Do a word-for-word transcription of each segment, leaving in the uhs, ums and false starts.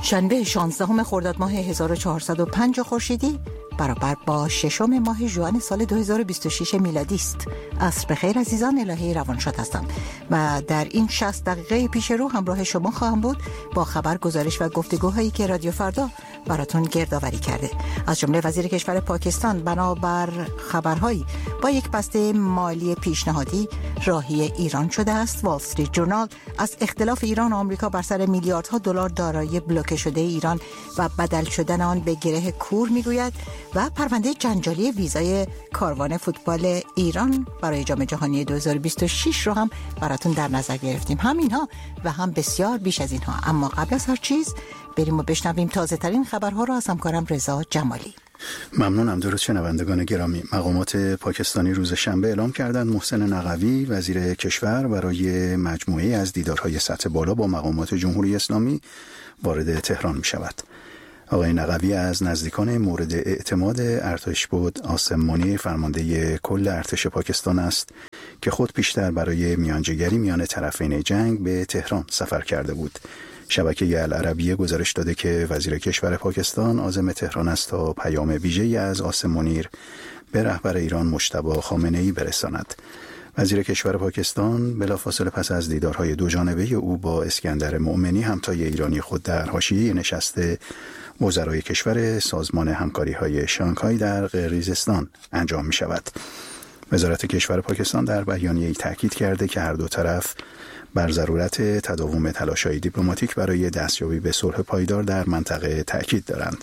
شنبه شانزدهم خرداد ماه هزار و چهارصد و پنج خورشیدی برابر با ششم ماه ژوئن سال دو هزار و بیست و شش میلادی است. عصر بخیر عزیزان، الهی روانشاد هستم و در این شصت دقیقه پیش رو همراه شما خواهم بود با خبر، گزارش و گفتگوهایی که رادیو فردا براتون گردآوری کرده. از جمله وزیر کشور پاکستان بنابر خبرهایی با یک بسته مالی پیشنهادی راهی ایران شده است. وال استریت جورنال از اختلاف ایران و آمریکا بر سر میلیاردها دلار دارایی بلوکه شده ایران و بدل شدن آن به گره کور میگوید و پرونده جنجالی ویزای کاروان فوتبال ایران برای جام جهانی دو هزار و بیست و شش رو هم براتون در نظر گرفتیم. هم اینها و هم بسیار بیش از اینها. اما قبل از هر چیز بریم و بشنویم تازه ترین خبرها را از همکارم رضا جمالی. ممنونم. درود شنوندگان گرامی. مقامات پاکستانی روز شنبه اعلام کردند محسن نقوی وزیر کشور برای مجموعه از دیدارهای سطح بالا با مقامات جمهوری اسلامی وارد تهران می شود. آقای نقوی از نزدیکان مورد اعتماد ارتش بود عاصم منیر فرمانده کل ارتش پاکستان است که خود پیشتر برای میانجیگری میان طرفین جنگ به تهران سفر کرده بود. شبکه العربیه گزارش داده که وزیر کشور پاکستان عازم تهران است تا پیام ویژه‌ای از عاصم منیر به رهبر ایران مجتبی خامنه‌ای برساند. وزیر کشور پاکستان بلافاصله پس از دیدارهای دو جانبه او با اسکندر مؤمنی همتای ایرانی خود در حاشیه نشست وزرای کشور سازمان همکاری‌های شانگهای در قرقیزستان انجام می شود. وزارت کشور پاکستان در بیانیه‌ای تاکید کرده که هر دو طرف بر ضرورت تداوم تلاش‌های دیپلماتیک برای دستیابی به صلح پایدار در منطقه تاکید دارند.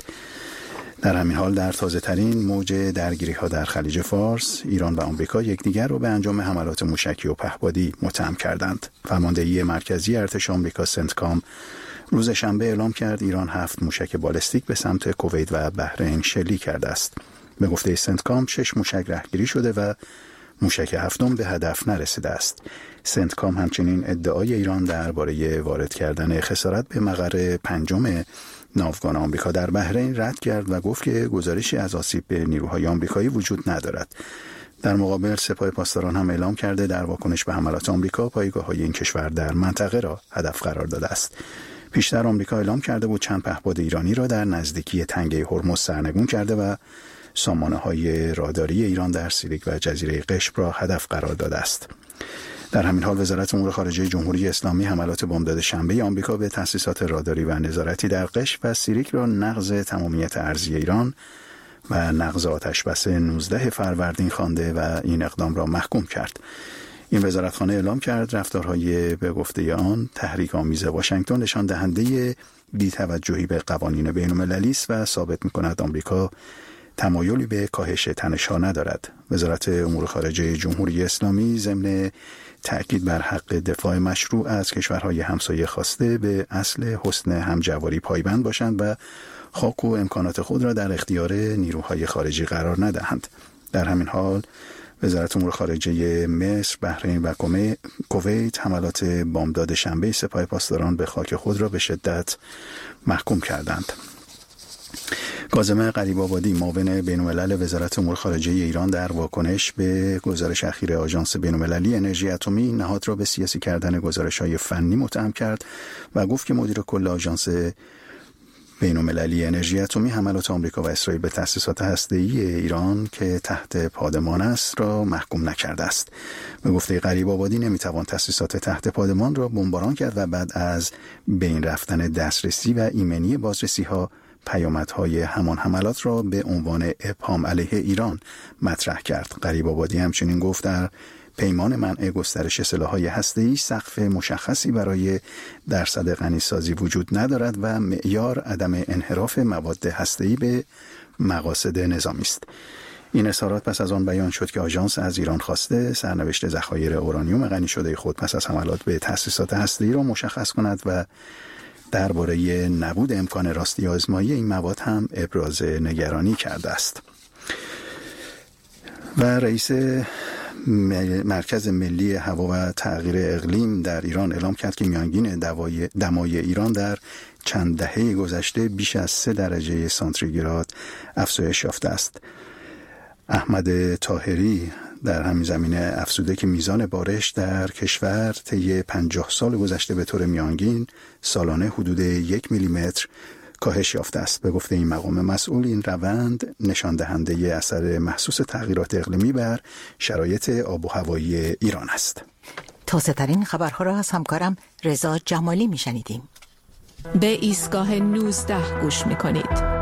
در همین حال در تازه‌ترین موج درگیری‌ها در خلیج فارس، ایران و آمریکا یکدیگر را به انجام حملات موشکی و پهپادی متهم کردند. فرماندهی مرکزی ارتش آمریکا سنتکام روز شنبه اعلام کرد ایران هفت موشک بالستیک به سمت کویت و بحرین شلیک کرده است. به گفته سنتکام شش موشک رهگیری شده و موشک هفتم به هدف نرسیده است. سنتکام همچنین ادعای ایران درباره وارد کردن خسارت به مقر پنجم ناوگان آمریکا در بحرین رد کرد و گفت که گزارشی از آسیب به نیروهای آمریکایی وجود ندارد. در مقابل سپاه پاسداران هم اعلام کرده در واکنش به حملات آمریکا پایگاه‌های این کشور در منطقه را هدف قرار داده است. پیشتر آمریکا اعلام کرده بود چند پهپاد ایرانی را در نزدیکی تنگه هرمز سرنگون کرده و سامانه‌های راداری ایران در سیریک و جزیره قشم را هدف قرار داده است. در همین حال وزارت امور خارجه جمهوری اسلامی حملات بامداد شنبه آمریکا به تأسیسات راداری و نظارتی در قشم و سیریک را نقض تمامیت ارضی ایران و نقض آتشبس نوزده فروردین خوانده و این اقدام را محکوم کرد. این وزارتخانه اعلام کرد رفتارهای به گفته آن تحریک آمیز واشنگتن نشان دهنده بی‌توجهی به قوانین بین‌المللی است و ثابت می‌کند آمریکا تمایلی به کاهش تنش‌ها ندارد. وزارت امور خارجه جمهوری اسلامی ضمن تأکید بر حق دفاع مشروع از کشورهای همسایه خواسته به اصل حسن همجواری پایبند باشند و خاک و امکانات خود را در اختیار نیروهای خارجی قرار ندهند. در همین حال وزارت امور خارجه مصر، بحرین و کویت حملات بامداد شنبه سپاه پاسداران به خاک خود را به شدت محکوم کردند. کاظم غریب‌آبادی معاون بین‌الملل وزارت امور خارجه ایران در واکنش به گزارش اخیر آژانس بین‌المللی انرژی اتمی نهاد را به سیاسی کردن گزارش‌های فنی متهم کرد و گفت که مدیر کل آژانس بین‌المللی انرژی اتمی حملات آمریکا و اسرائیل به تأسیسات هسته‌ای ایران که تحت پادمان است را محکوم نکرده است. به گفته غریب‌آبادی نمی‌توان تأسیسات تحت پادمان را بمباران کرد و بعد از بین رفتن دسترسی و ایمنی بازرسی‌ها پیامدهای همان حملات را به عنوان ابهام علیه ایران مطرح کرد. غریب‌آبادی همچنین گفت در پیمان منع گسترش سلاح‌های هسته‌ای سقف مشخصی برای درصد غنیسازی وجود ندارد و معیار عدم انحراف مواد هسته‌ای به مقاصد نظامی است. این اظهارات پس از آن بیان شد که آژانس از ایران خواسته سرنوشت ذخایر اورانیوم غنی شده خود پس از حملات به تأسیسات هسته‌ای را مشخص کند و درباره نبود امکان راستی آزمایی این مواد هم ابراز نگرانی کرده است. و رئیس مرکز ملی هوا و تغییر اقلیم در ایران اعلام کرد که میانگین دمای ایران در چند دهه گذشته بیش از سه درجه سانتیگراد افزایش یافته است. احمد طاهری در همین زمینه افزوده که میزان بارش در کشور طی پنجاه سال گذشته به طور میانگین سالانه حدود یک میلیمتر کاهش یافته است. به گفته این مقام مسئول، این روند نشان دهنده اثر محسوس تغییرات اقلیمی بر شرایط آب و هوایی ایران است. تازه ترین خبرها را از همکارم رضا جمالی میشنیدیم. به ایستگاه نوزده گوش میکنید.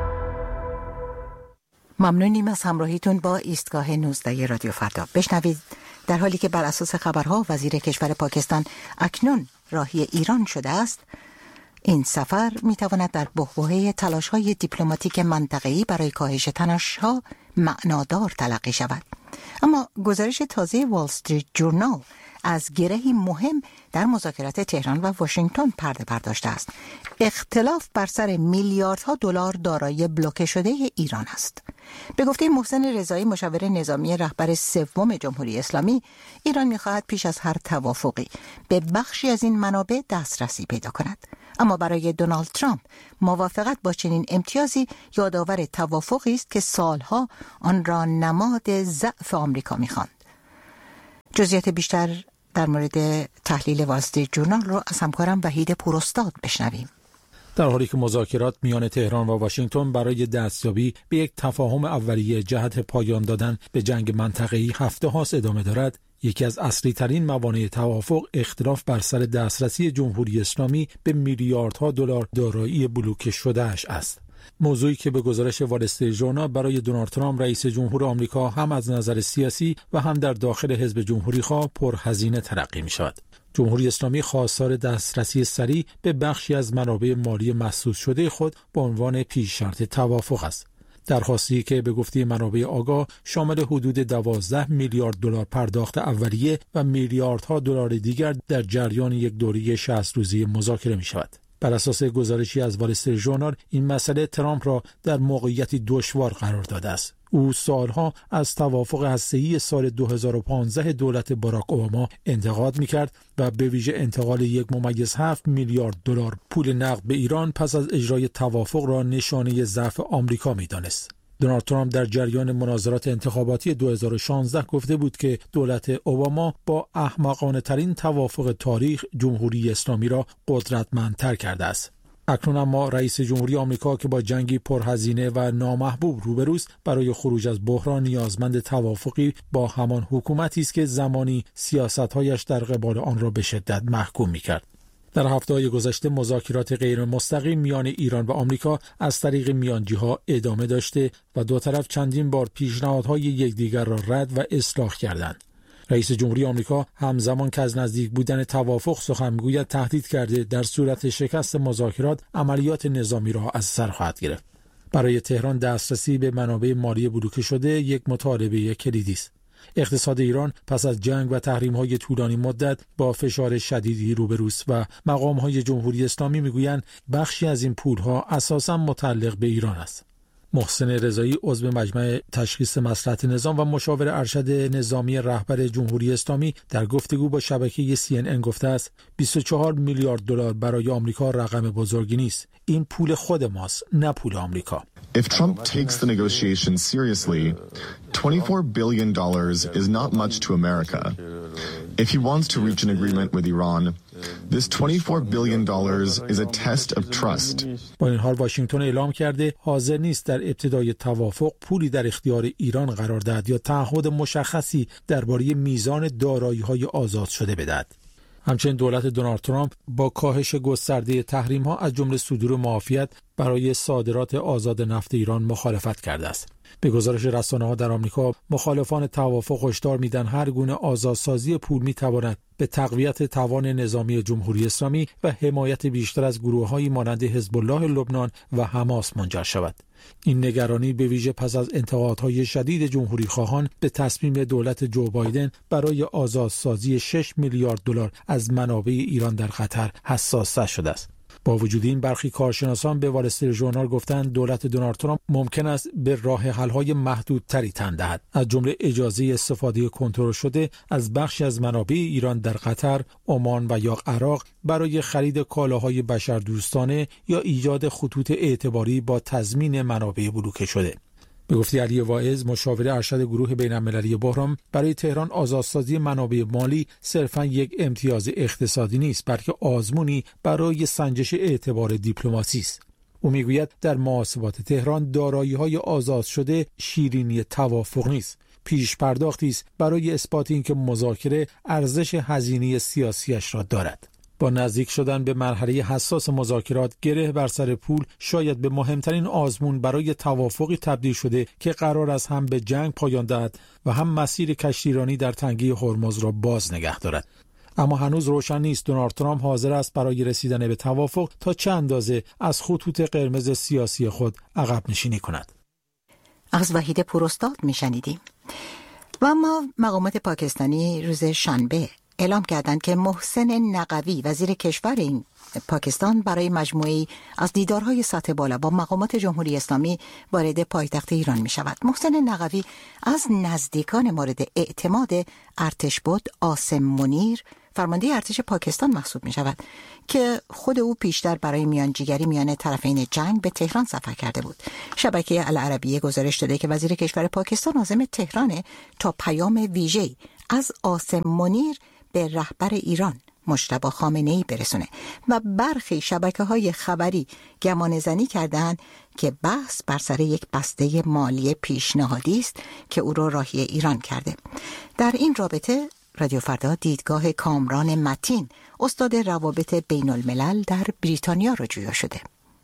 ممنونیم از همراهیتون با ایستگاه نوزده رادیو فردا. بشنوید در حالی که بر اساس خبرها وزیر کشور پاکستان اکنون راهی ایران شده است، این سفر میتواند در بحبوحه تلاش‌های دیپلماتیک منطقه‌ای برای کاهش تنش‌ها معنادار تلقی شود. اما گزارش تازه وال استریت جورنال از گرهی مهم در مذاکرات تهران و واشنگتن پرده برداشته است. اختلاف بر سر میلیاردها دلار دارایی بلوکه شده ایران است. به گفته محسن رضایی، مشاور نظامی رهبر سوم جمهوری اسلامی، ایران می‌خواهد پیش از هر توافقی به بخشی از این منابع دسترسی پیدا کند. اما برای دونالد ترامپ موافقت با چنین امتیازی یادآور توافقی است که سالها آن را نماد ضعف آمریکا می‌خواند. جزئیات بیشتر در مورد تحلیل وال استریت جورنال رو از همکارم وحید پوراستاد بشنویم. در حالی که مذاکرات میان تهران و واشنگتن برای دستیابی به یک تفاهم اولیه جهت پایان دادن به جنگ منطقه‌ای هفته هاست ادامه دارد، یکی از اصلی ترین موانع توافق اختلاف بر سر دسترسی جمهوری اسلامی به میلیاردها دلار دارایی بلوکه شده‌اش است. موضوعی که به گزارش وال استریت جورنال برای دونالد ترامپ رئیس جمهور آمریکا هم از نظر سیاسی و هم در داخل حزب جمهوری‌خواه پرهزینه تلقی می‌شود. جمهوری اسلامی خواستار دسترسی سریع به بخشی از منابع مالی محسوس شده خود به عنوان پیش شرط توافق است. درخواستی که به گفته منابع آگاه شامل حدود دوازده میلیارد دلار پرداخت اولیه و میلیاردها دلار دیگر در جریان یک دوره شصت روزه مذاکره می‌شود. بر اساس گزارشی از وال استریت جورنال، این مسئله ترامپ را در موقعیتی دشوار قرار داده است. او سالها از توافق هسته‌ای سال دو هزار و پانزده دولت باراک اوباما انتقاد می‌کرد و به ویژه انتقال یک ممیز هفت میلیارد دلار پول نقد به ایران پس از اجرای توافق را نشانه ضعف آمریکا می‌دانست. دونالد ترامپ در جریان مناظرات انتخاباتی دو هزار و شانزده گفته بود که دولت اوباما با احمقانه ترین توافق تاریخ جمهوری اسلامی را قدرتمندتر کرده است. اکنون اما رئیس جمهوری آمریکا که با جنگی پرهزینه و نامحبوب روبروست، برای خروج از بحران نیازمند توافقی با همان حکومتی است که زمانی سیاست‌هایش در قبال آن را به شدت محکوم می‌کرد. در هفته‌های گذشته مذاکرات غیر مستقیم میان ایران و آمریکا از طریق میانجی‌ها ادامه داشته و دو طرف چندین بار پیشنهادهای یکدیگر را رد و اصلاح کردند. رئیس جمهوری آمریکا همزمان که از نزدیک بودن توافق سخن می‌گوید، تهدید کرده در صورت شکست مذاکرات عملیات نظامی را از سر خواهد گرفت. برای تهران دسترسی به منابع مالی بلوکه شده یک مطالبه کلیدی است. اقتصاد ایران پس از جنگ و تحریم‌های طولانی مدت با فشار شدیدی روبروست و مقام‌های جمهوری اسلامی می‌گویند بخشی از این پول‌ها اساساً متعلق به ایران است. محسن رضایی، عضو مجمع تشخیص مصلحت نظام و مشاور ارشد نظامی رهبر جمهوری اسلامی، در گفتگو با شبکه سی ان ان گفته است بیست و چهار میلیارد دلار برای آمریکا رقم بزرگی نیست. این پول خود ماست، نه پول آمریکا. If Trump takes the negotiations seriously, twenty-four billion dollars is not much to America. If he wants to reach an agreement with Iran, this twenty-four billion dollars is a test of trust. با این حال واشنگتن اعلام کرده حاضر نیست در ابتدای توافق پولی در اختیار ایران قرار دهد یا تعهد مشخصی درباره میزان دارایی‌های آزاد شده بدهد. همچنین دولت دونالد ترامپ با کاهش گسترده تحریم‌ها از جمله صدور معافیت برای صادرات آزاد نفت ایران مخالفت کرده است. به گزارش رسانه‌ها در آمریکا، مخالفان توافق هشدار می‌دهند هر گونه آزادسازی پول می‌تواند به تقویت توان نظامی جمهوری اسلامی و حمایت بیشتر از گروه‌هایی مانند حزب الله لبنان و حماس منجر شود. این نگرانی به ویژه پس از انتقادهای شدید جمهوری خواهان به تصمیم دولت جو بایدن برای آزادسازی شش میلیارد دلار از منابع ایران در قطر حساس شده است. با وجود این، برخی کارشناسان به وال استریت جورنال گفتند دولت دونالد ترامپ ممکن است به راه حل‌های محدودتری تن دهد، از جمله اجازه استفاده کنترل شده از بخشی از منابع ایران در قطر، عمان و یا عراق برای خرید کالاهای بشردوستانه یا ایجاد خطوط اعتباری با تضمین منابع بلوکه شده. به گفته علی واعظ، مشاور ارشد گروه بین‌المللی بحران، برای تهران آزادسازی منابع مالی صرفاً یک امتیاز اقتصادی نیست، بلکه آزمونی برای سنجش اعتبار دیپلماسی است. او میگوید در محاسبات تهران دارایی‌های آزاد شده شیرینی توافق نیست، پیش پرداختی است برای اثبات اینکه مذاکره ارزش هزینه سیاسیش را دارد. با نزدیک شدن به مرحله حساس مذاکرات، گره بر سر پول شاید به مهمترین آزمون برای توافقی تبدیل شده که قرار است هم به جنگ پایان دهد و هم مسیر کشتیرانی در تنگه هرمز را باز نگه دارد. اما هنوز روشن نیست دونالد ترامپ حاضر است برای رسیدن به توافق تا چه اندازه از خطوط قرمز سیاسی خود عقب نشینی کند. از وحید پوراستاد میشنیدیم. و اما مقامات پاکستانی روز شنبه اعلام کردند که محسن نقوی وزیر کشور این پاکستان برای مجموعه‌ای از دیدارهای سطح بالا با مقامات جمهوری اسلامی وارد پایتخت ایران می شود. محسن نقوی از نزدیکان مورد اعتماد ارتش بود عاصم منیر، فرمانده ارتش پاکستان محسوب می شود که خود او پیشتر برای میانجیگری میان طرفین جنگ به تهران سفر کرده بود. شبکه العربیه گزارش داده که وزیر کشور پاکستان عازم تهرانه تا پیام ویژه‌ای از عاصم منیر به رهبر ایران مجتبی خامنه‌ای برسونه و برخی شبکه‌های خبری گمانه‌زنی کردند که بحث بر سر یک بسته مالی پیشنهادی است که او را راهی ایران کرده. در این رابطه رادیو فردا دیدگاه کامران متین، استاد روابط بین الملل در بریتانیا را جویا شده.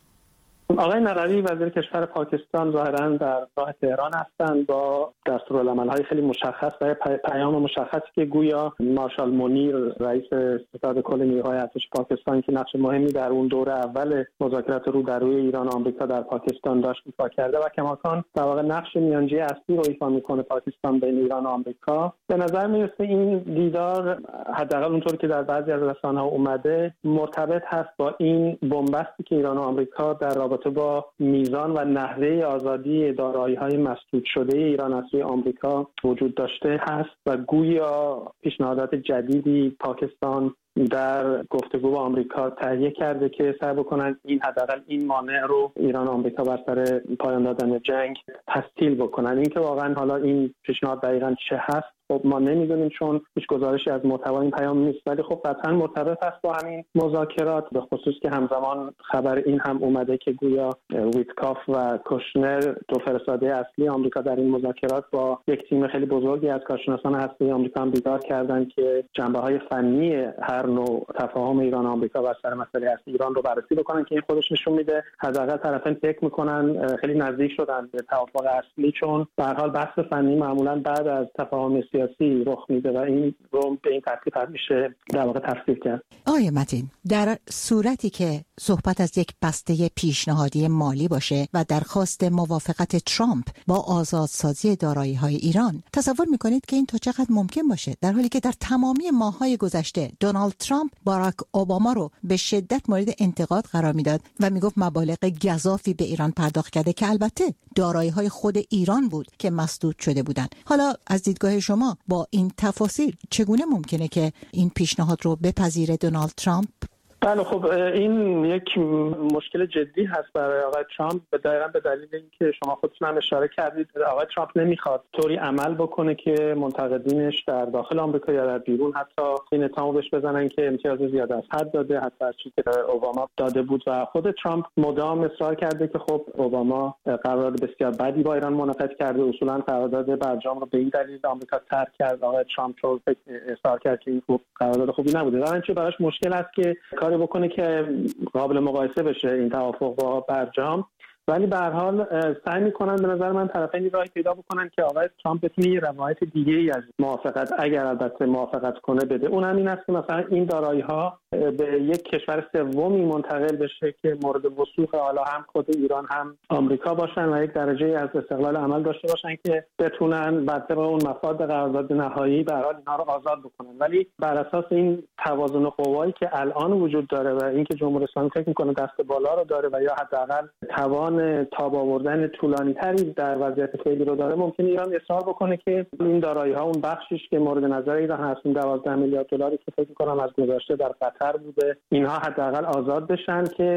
آقای نقوی وزیر کشور پاکستان ظاهراً در راه تهران هستند با دستورالعمل‌های خیلی مشخص و پیام مشخصی که گویا مارشال منیر رئیس ستاد کل نیروهای ارتش پاکستان که نقش مهمی در اون دوره اول مذاکرات رو در روی ایران و آمریکا در پاکستان داشت ایفا کرده و کماکان در واقع نقش میانجی اصلی رو ایفا میکنه پاکستان بین ایران و آمریکا. به نظر میرسه این دیدار حداقل اونطور که در بعضی از رسانه‌ها اومده مرتبط هست با این بنبستی که ایران و آمریکا در رابطه با میزان و نحوه آزادی دارایی‌های مسدود شده ایران از سوی آمریکا وجود داشته هست و گویا پیشنهادات جدیدی پاکستان در گفتگو با آمریکا تهیه کرده که سعی بکنن این حداقل این مانع رو ایران و آمریکا بر سر پایان دادن جنگ تسهیل بکنن. اینکه واقعا حالا این پیشنهاد دقیقاً چه هست خب ما نمیدونیم چون هیچ گزارشی از محتوای این پیام نیست، ولی خب قطعا مرتبط است با همین مذاکرات، به خصوص که همزمان خبر این هم اومده که گویا ویتکاف و کوشنر دو فرستاده اصلی آمریکا در این مذاکرات با یک تیم خیلی بزرگی از کارشناسان هسته‌ای آمریکا هم دیدار کردند که جنبه‌های فنی هر نوع تفاهم ایران و آمریکا بر سر مسئله هسته ایران رو بررسی بکنن که این خودش نشون میده حداقل طرفین فکر میکنن خیلی نزدیک شدن به توافق اصلی، چون به هر حال بحث فنی معمولا بعد از تفاهم سیاسی رخ میده و این رو به این ترتیب میشه در واقع تفسیر کرد. آقای متین، در صورتی که صحبت از یک بسته پیشنهادی مالی باشه و درخواست موافقت ترامپ با آزادسازی دارایی‌های ایران، تصور میکنید که این تا چقدر ممکن باشه، در حالی که در تمامی ماه‌های گذشته دونالد ترامپ باراک اوباما رو به شدت مورد انتقاد قرار میداد و میگفت مبالغ گزافی به ایران پرداخت کرده که البته دارایی‌های خود ایران بود که مسدود شده بودند. حالا از دیدگاه شما با این تفاصیل چگونه ممکنه که این پیشنهاد رو بپذیره دونالد ترامپ؟ بله خب این یک مشکل جدی هست برای آقای ترامپ، به دقیقاً به دلیل اینکه شما خودتون هم اشاره کردید آقای ترامپ نمیخواد طوری عمل بکنه که منتقدینش در داخل آمریکا یا در بیرون حتی این اتهامو بهش بزنن که امتیاز زیاده از حد داده، حتی از چیزی که اوباما داده بود. و خود ترامپ مدام اصرار کرده که خب اوباما قرارداد بسیار بدی با ایران منعقد کرده، اصولاً قرارداد برجام رو به این دلیل آمریکا ترک کرد. آقای ترامپ رو اصرار کرد که این خوب قرارداد خوبی نبوده، در نتیجه براش مشکل است که کاری بکنه که قابل مقایسه بشه این توافق با برجام. ولی به هر حال سعی می‌کنن به نظر من طرفین راهی پیدا بکنن که آقای ترامپ بتونه یه روایت دیگه‌ای از موافقت، اگر البته موافقت کنه، بده. اون هم این است که مثلا این دارایی‌ها به یک کشور سومی منتقل بشه که مورد وثوق حالا هم خود ایران هم آمریکا باشن و یک درجه از استقلال عمل داشته باشن که بتونن بر طبق اون مفاد قرارداد نهایی به هر حال اینها رو آزاد بکنن. ولی بر اساس این توازن قوایی که الان وجود داره و اینکه جمهوری اسلامی فکر می‌کنه دست بالا رو داره و یا حداقل توان تاب آوردن طولانی تری در وضعیت فعلی رو داره، ممکنه ایران اصرار بکنه که این دارایی ها اون بخشیش که مورد نظر ایران هست، دوازده میلیارد دلاری که فکر می‌کنم از گذشته در قطر بوده، اینها حداقل آزاد بشن که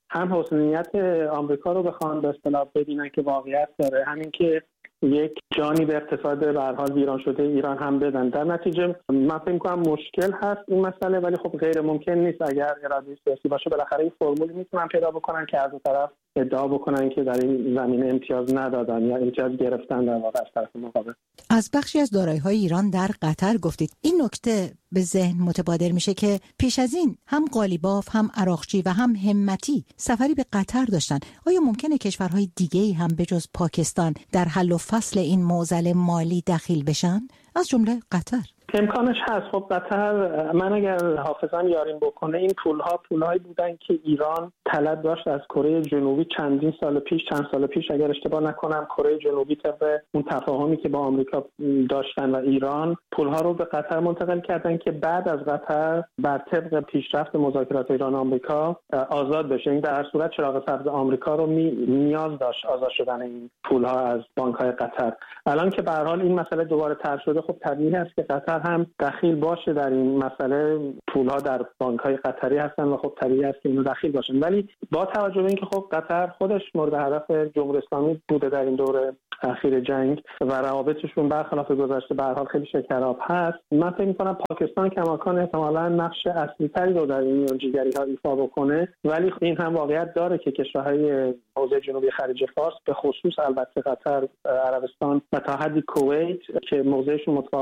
هم حسن نیت آمریکا رو بخوان به اصطلاح ببینن که واقعیت داره، همین که یک جانی به اقتصاد به هر حال ویران شده ایران هم بدن. در نتیجه من فکر می‌کنم مشکل هست این مسئله، ولی خب غیر ممکن نیست اگر اراده سیاسی باشه. بالاخره این فرمولی میتونن پیدا بکنن که از دو طرف ادعا بکنن که در این زمینه امتیاز ندادن یا امتیاز گرفتن در واقع از طرف مقابل. از بخشی از دارایی‌های ایران در قطر گفتید. این نکته به ذهن متبادر میشه که پیش از این هم قالیباف، هم عراقچی و هم همتی سفری به قطر داشتن. آیا ممکنه کشورهای دیگه‌ای هم به جز پاکستان در حل و فصل این معضل مالی دخیل بشن، از جمله قطر؟ امکانش هست. خب قطر، من اگر حافظم یاریم بکنه، این پولها پولهایی بودن که ایران طلب داشت از کره جنوبی چندین سال پیش، چند سال پیش اگر اشتباه نکنم، کره جنوبی طبق اون تفاهمی که با آمریکا داشتن و ایران پولها رو به قطر منتقل کردن که بعد از قطر بر طبق پیشرفت مذاکرات ایران آمریکا آزاد بشه. این در هر صورت چراغ سبز آمریکا رو می نیاز داشت آزاد شدن این پولها از بانک‌های قطر. الان که به هر حال این مسئله دوباره طرح شده، خب طبیعی است که قطر هم دخیل باشه در این مسئله. پولها در بانک‌های قطری هستن و خب طبیعی است که اینو دخیل باشن. ولی با توجه به اینکه خب قطر خودش مورد هدف جمهوری اسلامی بوده در این دوره اخیر جنگ و روابطشون برخلاف گذشته به هر حال خیلی شکراب هست، من فکر می‌کنم پاکستان کماکان احتمالاً نقش اصلی‌تری رو در این میانجیگری‌ها ایفا بکنه. ولی این هم واقعیت داره که کشورهای حوزه جنوبی خلیج فارس، به خصوص البته قطر، عربستان و تا حدی کویت که موضعشون متفاوت